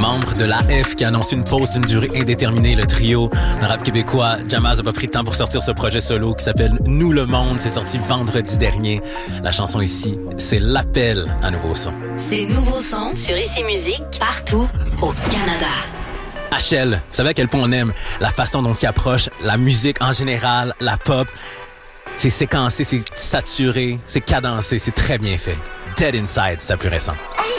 Membre de l'AF qui annonce une pause d'une durée indéterminée, le trio de rap québécois, Jamaz a pas pris de temps pour sortir ce projet solo qui s'appelle Nous le monde. C'est sorti vendredi dernier. La chanson ici, c'est l'appel à Nouveau Son. C'est Nouveau Son sur Ici Musique, partout au Canada. HL, vous savez à quel point on aime la façon dont il approche la musique en général, la pop. C'est séquencé, c'est saturé, c'est cadencé, c'est très bien fait. Dead Inside, sa plus récente.